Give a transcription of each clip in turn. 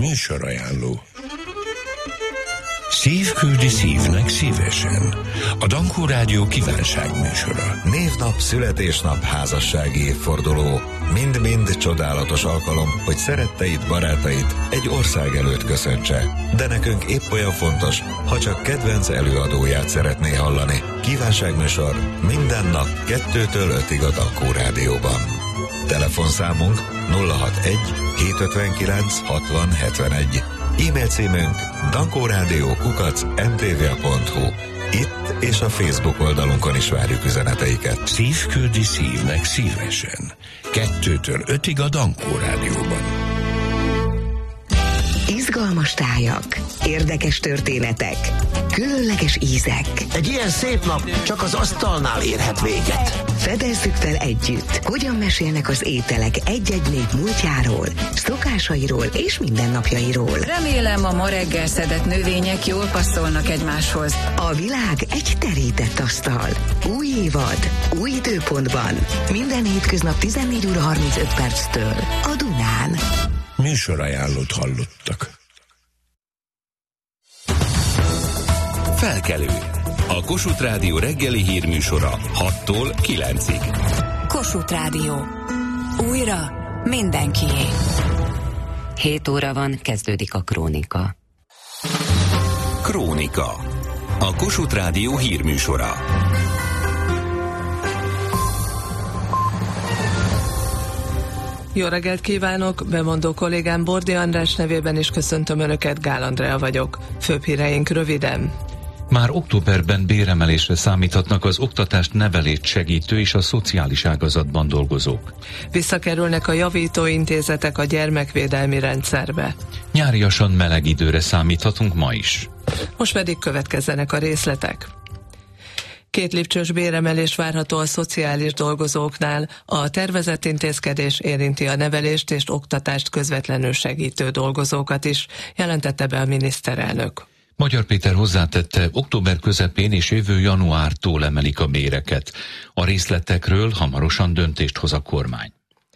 Műsorajánló. Szív küldi szívnek szívesen. A Dankó Rádió kívánságműsora. Névnap, születésnap, házassági évforduló. Mind-mind csodálatos alkalom, hogy szeretteid, barátait egy ország előtt köszöntse. De nekünk épp olyan fontos, ha csak kedvenc előadóját szeretné hallani. Kívánságműsor minden nap 2-től 5-ig a Dankó Rádióban. Telefonszámunk 061 759 60 71. E-mail címünk dankórádió@mtva.hu. Itt és a Facebook oldalunkon is várjuk üzeneteiket. Szív küldi szívnek szívesen. 2-től 5-ig a Dankó Rádióban. Izgalmas tájak, érdekes történetek, különleges ízek. Egy ilyen szép nap csak az asztalnál érhet véget. Fedezzük fel együtt, hogyan mesélnek az ételek egy-egy nép múltjáról, szokásairól és mindennapjairól. Remélem, a ma reggel szedett növények jól passzolnak egymáshoz. A világ egy terített asztal. Új évad, új időpontban. Minden hétköznap 14:35 a Dunán. Műsorajánlót hallottak. Felkelő. A Kossuth Rádió reggeli hírműsora 6-tól 9-ig. Kossuth Rádió. Újra mindenkié. 7 óra van, kezdődik a Krónika. Krónika. A Kossuth Rádió hírműsora. Jó reggelt kívánok! Bemondó kollégám Bordi András nevében is köszöntöm Önöket, Gál Andrea vagyok. Főbb híreink röviden. Már októberben béremelésre számíthatnak az oktatást, nevelést segítő és a szociális ágazatban dolgozók. Visszakerülnek a javítóintézetek a gyermekvédelmi rendszerbe. Nyáriasan meleg időre számíthatunk ma is. Most pedig következzenek a részletek. 2 lépcsős béremelés várható a szociális dolgozóknál. A tervezett intézkedés érinti a nevelést és oktatást közvetlenül segítő dolgozókat is, jelentette be a miniszterelnök. Magyar Péter hozzátette, október közepén és jövő januártól emelik a béreket. A részletekről hamarosan döntést hoz a kormány.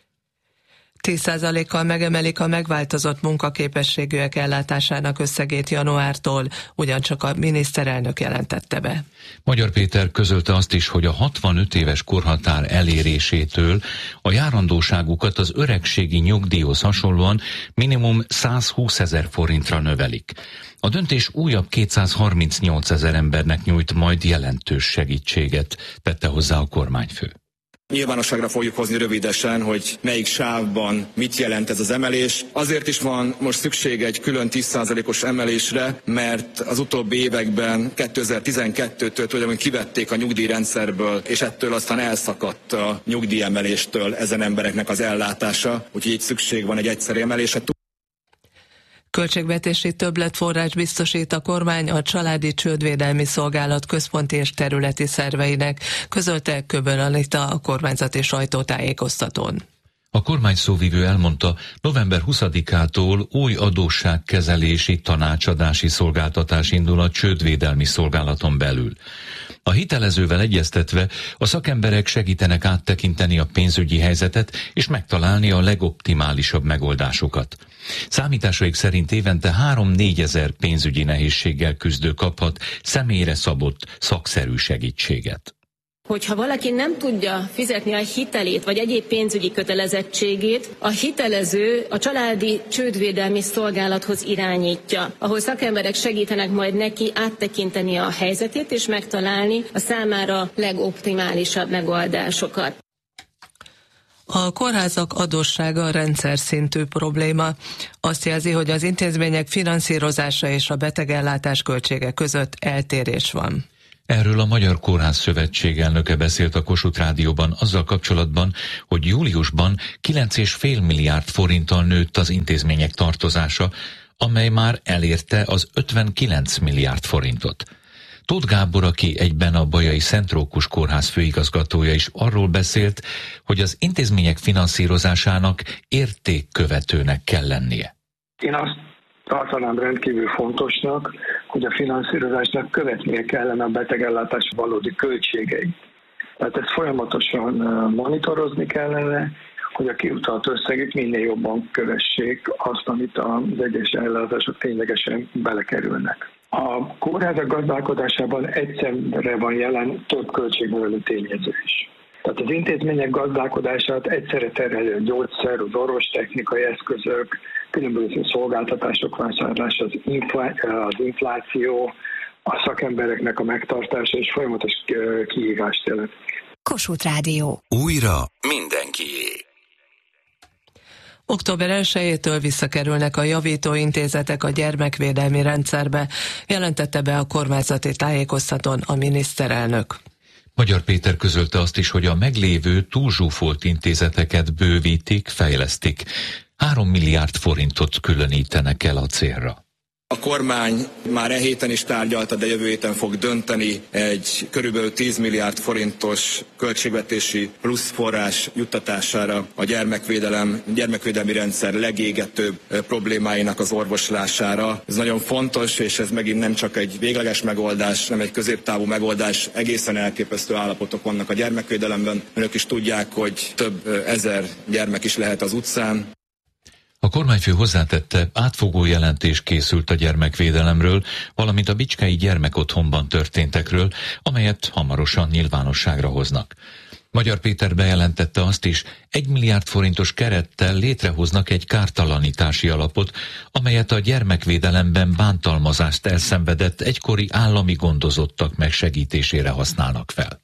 10%-kal megemelik a megváltozott munkaképességűek ellátásának összegét januártól, ugyancsak a miniszterelnök jelentette be. Magyar Péter közölte azt is, hogy a 65 éves korhatár elérésétől a járandóságukat az öregségi nyugdíjhoz hasonlóan minimum 120 000 forintra növelik. A döntés újabb 238 000 embernek nyújt majd jelentős segítséget, tette hozzá a kormányfő. Nyilvánosságra fogjuk hozni rövidesen, hogy melyik sávban mit jelent ez az emelés. Azért is van most szükség egy külön 10%-os emelésre, mert az utóbbi években 2012-től tulajdonképpen kivették a nyugdíjrendszerből, és ettől aztán elszakadt a nyugdíjemeléstől ezen embereknek az ellátása, úgyhogy itt szükség van egy egyszerű emelésre. Költségvetési többletforrás biztosít a kormány a Családi Csődvédelmi Szolgálat központi és területi szerveinek, közölte Köbön Anita a kormányzati sajtótájékoztatón. A kormány szóvivő elmondta, november 20-ától új adósságkezelési tanácsadási szolgáltatás indul a Csődvédelmi Szolgálaton belül. A hitelezővel egyeztetve a szakemberek segítenek áttekinteni a pénzügyi helyzetet és megtalálni a legoptimálisabb megoldásokat. Számításaik szerint évente 3-4 ezer pénzügyi nehézséggel küzdő kaphat személyre szabott szakszerű segítséget. Hogyha valaki nem tudja fizetni a hitelét vagy egyéb pénzügyi kötelezettségét, a hitelező a Családi Csődvédelmi Szolgálathoz irányítja, ahol szakemberek segítenek majd neki áttekinteni a helyzetét és megtalálni a számára legoptimálisabb megoldásokat. A kórházak adóssága rendszer szintű probléma. Azt jelzi, hogy az intézmények finanszírozása és a betegellátás költsége között eltérés van. Erről a Magyar Kórház Szövetség elnöke beszélt a Kossuth Rádióban azzal kapcsolatban, hogy júliusban 9,5 milliárd forinttal nőtt az intézmények tartozása, amely már elérte az 59 milliárd forintot. Tóth Gábor, aki egyben a Bajai Szent Rókus Kórház főigazgatója is arról beszélt, hogy az intézmények finanszírozásának értékkövetőnek kell lennie. Én azt tartanám rendkívül fontosnak, hogy a finanszírozásnak követnie kellene a betegellátás valódi költségeit. Tehát ezt folyamatosan monitorozni kellene, hogy a kiutalt összegek minél jobban kövessék azt, amit az egyes ellátások ténylegesen belekerülnek. A kórházak gazdálkodásában egyszerre van jelen több költségnövelő tényező is. Tehát az intézmények gazdálkodását egyszerre terhelő a gyógyszer, az orvostechnikai eszközök, különböző szolgáltatások vásárlása, az infláció, a szakembereknek a megtartása és folyamatos kihívást jelent. Kossuth Rádió. Újra mindenkié. Október 1-től visszakerülnek a javítóintézetek a gyermekvédelmi rendszerbe, jelentette be a kormányzati tájékoztatón a miniszterelnök. Magyar Péter közölte azt is, hogy a meglévő túlzsúfolt intézeteket bővítik, fejlesztik. 3 milliárd forintot különítenek el a célra. A kormány már e héten is tárgyalta, de jövő héten fog dönteni egy körülbelül 10 milliárd forintos költségvetési plusz forrás juttatására a gyermekvédelmi rendszer legégetőbb problémáinak az orvoslására. Ez nagyon fontos, és ez megint nem csak egy végleges megoldás, nem egy középtávú megoldás. Egészen elképesztő állapotok vannak a gyermekvédelemben. Önök is tudják, hogy több ezer gyermek is lehet az utcán. A kormányfő hozzátette, átfogó jelentés készült a gyermekvédelemről, valamint a bicskei gyermekotthonban történtekről, amelyet hamarosan nyilvánosságra hoznak. Magyar Péter bejelentette azt is, 1 milliárd forintos kerettel létrehoznak egy kártalanítási alapot, amelyet a gyermekvédelemben bántalmazást elszenvedett egykori állami gondozottak megsegítésére használnak fel.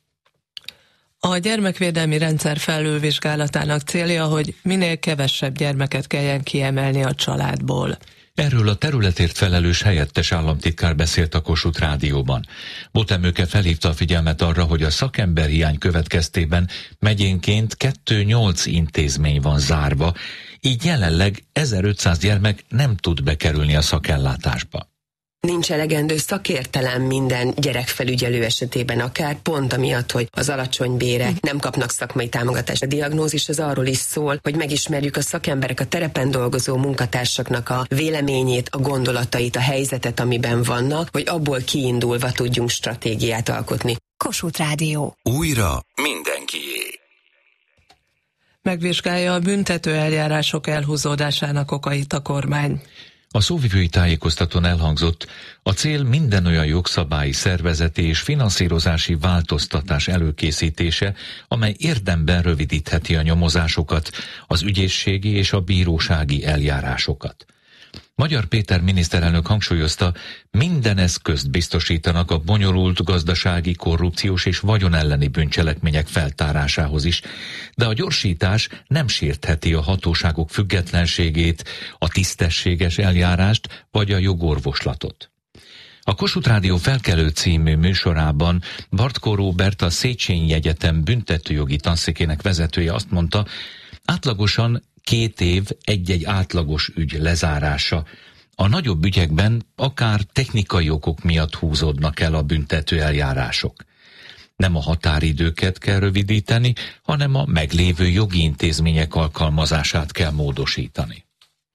A gyermekvédelmi rendszer felülvizsgálatának célja, hogy minél kevesebb gyermeket kelljen kiemelni a családból. Erről a területért felelős helyettes államtitkár beszélt a Kossuth Rádióban. Botemőke felhívta a figyelmet arra, hogy a szakemberhiány következtében megyénként 2-8 intézmény van zárva, így jelenleg 1500 gyermek nem tud bekerülni a szakellátásba. Nincs elegendő szakértelem minden gyerekfelügyelő esetében, akár pont amiatt, hogy az alacsony bérek nem kapnak szakmai támogatást. A diagnózis az arról is szól, hogy megismerjük a szakemberek, a terepen dolgozó munkatársaknak a véleményét, a gondolatait, a helyzetet, amiben vannak, hogy abból kiindulva tudjunk stratégiát alkotni. Kossuth Rádió. Újra mindenkié. Megvizsgálja a büntető eljárások elhúzódásának okait a kormány. A szóvivői tájékoztatón elhangzott, a cél minden olyan jogszabályi, szervezeti és finanszírozási változtatás előkészítése, amely érdemben rövidítheti a nyomozásokat, az ügyészségi és a bírósági eljárásokat. Magyar Péter miniszterelnök hangsúlyozta, minden eszközt biztosítanak a bonyolult gazdasági, korrupciós és vagyonelleni bűncselekmények feltárásához is, de a gyorsítás nem sértheti a hatóságok függetlenségét, a tisztességes eljárást vagy a jogorvoslatot. A Kossuth Rádió Felkelő című műsorában Bartkó Róbert, a Széchenyi Egyetem büntetőjogi tanszékének vezetője azt mondta, átlagosan 2 év egy-egy átlagos ügy lezárása. A nagyobb ügyekben akár technikai okok miatt húzódnak el a büntető eljárások. Nem a határidőket kell rövidíteni, hanem a meglévő jogi intézmények alkalmazását kell módosítani.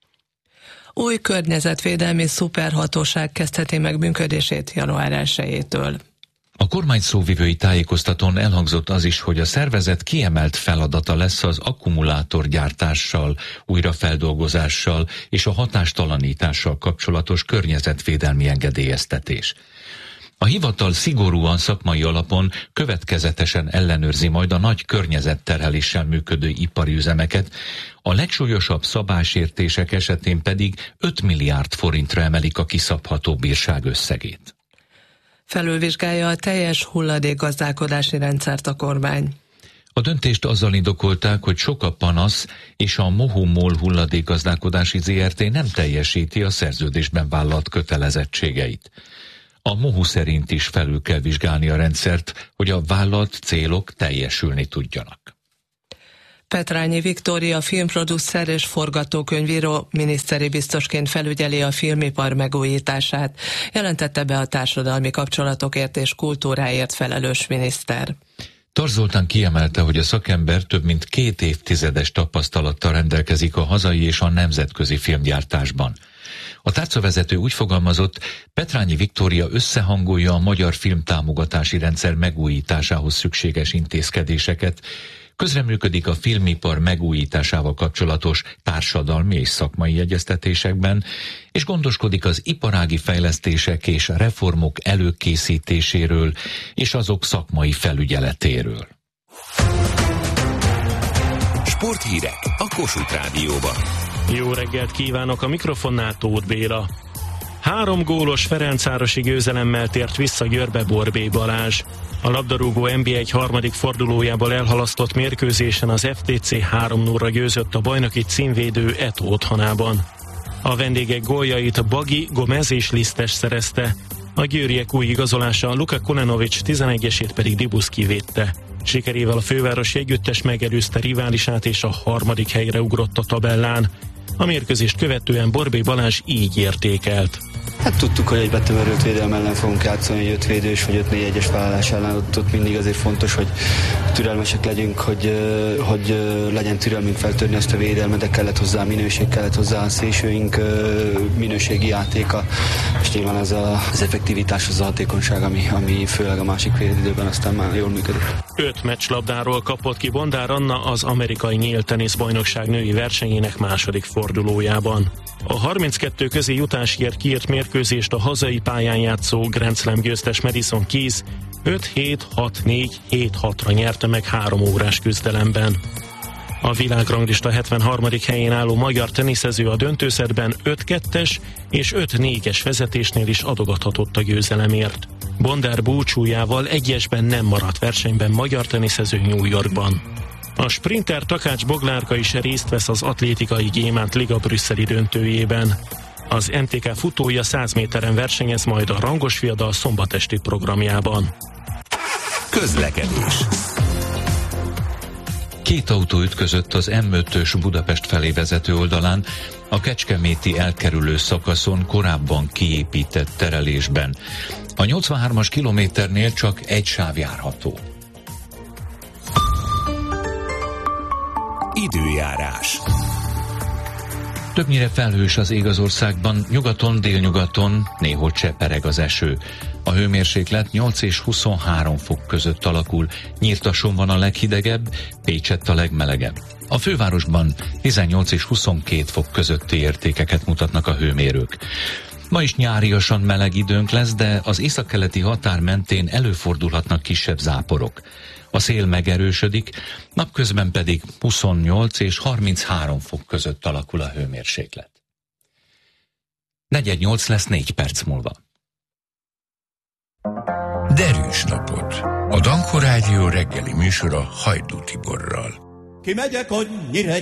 Új környezetvédelmi szuperhatóság kezdheti meg működését január 1-től. A kormány szóvivői tájékoztatón elhangzott az is, hogy a szervezet kiemelt feladata lesz az akkumulátorgyártással, újrafeldolgozással és a hatástalanítással kapcsolatos környezetvédelmi engedélyeztetés. A hivatal szigorúan szakmai alapon következetesen ellenőrzi majd a nagy környezetterheléssel működő ipari üzemeket, a legsúlyosabb szabálysértések esetén pedig 5 milliárd forintra emelik a kiszabható bírság összegét. Felülvizsgálja a teljes hulladékgazdálkodási rendszert a kormány. A döntést azzal indokolták, hogy sok a panasz, és a Mohu-MOL hulladékgazdálkodási ZRT nem teljesíti a szerződésben vállalt kötelezettségeit. A Mohu szerint is felül kell vizsgálni a rendszert, hogy a vállalt célok teljesülni tudjanak. Petrányi Viktória filmproducer és forgatókönyvíró miniszteri biztosként felügyeli a filmipar megújítását, jelentette be a társadalmi kapcsolatokért és kultúráért felelős miniszter. Tarz Zoltán kiemelte, hogy a szakember több mint 2 évtizedes tapasztalattal rendelkezik a hazai és a nemzetközi filmgyártásban. A tárcavezető úgy fogalmazott, Petrányi Viktória összehangolja a magyar filmtámogatási rendszer megújításához szükséges intézkedéseket, Közreműködik a filmipar megújításával kapcsolatos társadalmi és szakmai egyeztetésekben, és gondoskodik az iparági fejlesztések és reformok előkészítéséről és azok szakmai felügyeletéről. Sporthírek a Kossuth Rádióban. Jó reggelt kívánok, a mikrofonnál Tóth Béla. 3 gólos ferencvárosi győzelemmel tért vissza Győrbe Borbély Balázs. A labdarúgó NB1 harmadik fordulójából elhalasztott mérkőzésen az FTC 3-0-ra győzött a bajnoki címvédő Eto otthonában. A vendégek góljait Bagi, Gomez és Lisztes szerezte. A győriek új igazolása Luka Kulenovics 11-esét pedig Dibuszki védte. Sikerével a fővárosi együttes megelőzte riválisát és a 3. helyre ugrott a tabellán. A mérkőzést követően Borbély Balázs így értékelt. Hát tudtuk, hogy egy betömörült védelem ellen fogunk játszani, hogy 5 védős vagy 5-4-1-es vállalás ellen, ott mindig azért fontos, hogy türelmesek legyünk, hogy legyen türelmünk feltörni ezt a védelmet, de kellett hozzá minőség, kellett hozzá a szélsőink minőségi játéka, és nyilván ez az effektivitás, az a hatékonyság, ami főleg a másik félidőben aztán már jól működik. 5 meccslabdáról kapott ki Bondár Anna az amerikai nyílt teniszbajnokság női versenyének második fordulójában. A 32 közé jutásért kiírt mérkőzést a hazai pályán játszó Grand Slam győztes Madison Keys 5-7-6-4-7-6-ra nyerte meg 3 órás küzdelemben. A világranglista 73. helyén álló magyar teniszező a döntőszetben 5-2-es és 5-4-es vezetésnél is adogathatott a győzelemért. Bondár búcsújával 1-esben nem maradt versenyben magyar teniszező New Yorkban. A sprinter Takács Boglárka is részt vesz az atlétikai Gyémánt Liga brüsszeli döntőjében. Az MTK futója 100 méteren versenyez majd a Rangosfiadal szombatesti programjában. Közlekedés. 2 autó ütközött az M5-ös Budapest felé vezető oldalán, a kecskeméti elkerülő szakaszon korábban kiépített terelésben. A 83-as kilométernél csak egy sáv járható. Időjárás. Többnyire felhős az ég az országban, nyugaton, délnyugaton néhol csepereg az eső. A hőmérséklet 8 és 23 fok között alakul, Nyírtason van a leghidegebb, Pécsett a legmelegebb. A fővárosban 18 és 22 fok közötti értékeket mutatnak a hőmérők. Ma is nyáriasan meleg időnk lesz, de az északkeleti határ mentén előfordulhatnak kisebb záporok. A szél megerősödik, napközben pedig 28 és 33 fok között alakul a hőmérséklet. 4:08 lesz 4 perc múlva. Derűs napot. A Danko Rádió reggeli műsora Hajdú Tiborral. Kimegyek annyira